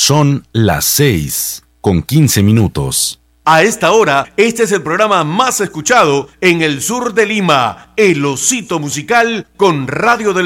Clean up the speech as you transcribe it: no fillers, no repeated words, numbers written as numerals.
Son las 6:15. A esta hora, este es el programa más escuchado en el sur de Lima, El Osito Musical con Radio del